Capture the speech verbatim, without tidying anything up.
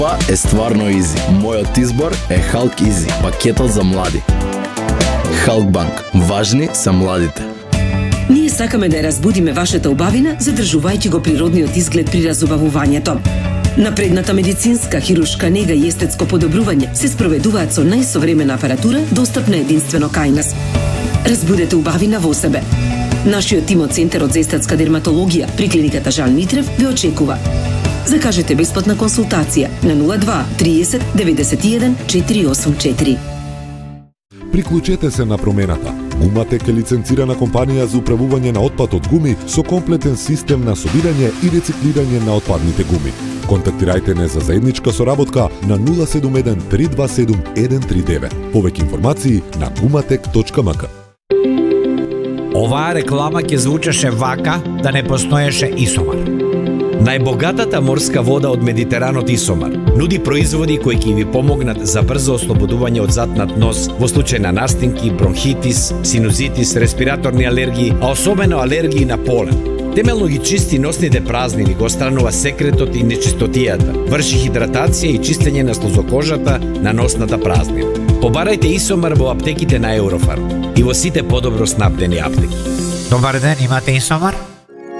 Ова е стварно изи. Мојот избор е Халк Изи, пакетот за млади. Халкбанк. Важни са младите. Ние сакаме да ја разбудиме вашата убавина, задржувајќи го природниот изглед при разубавувањето. Напредната медицинска, хируршка нега и естетско подобрување се спроведуваат со најсовремена апаратура, достапна единствено кај нас. Разбудете убавина во себе. Нашиот тим од Центарот за естетска дерматологија при клиниката Жан Митрев ве очекува. Закажете бесплатна консултација на нула два тридесет деветдесет и еден четири осум четири. Приклучете се на промената. Гуматек е лиценцирана компанија за управување на отпад од гуми со комплетен систем на собирање и рециклирање на отпадните гуми. Контактирајте не за заедничка соработка на нула седум еден три два седум еден три девет. Повеќе информации на гуматек точка ем ка. Оваа реклама ќе звучеше вака да не постоеше Исомар. Најбогатата морска вода од Медитеранот Исомар нуди производи кои ќе ви помогнат за брзо ослободување од затнат нос во случај на настинки, бронхитис, синузитис, респираторни алергии, а особено алергии на полен. Темелно ги чисти носните празнини, го странува секретот и нечистотијата, врши хидратација и чистење на слозокожата на носната празнина. Побарајте Исомар во аптеките на Еврофарм и во сите подобро снабдени аптеки. Добар ден, имате Исомар?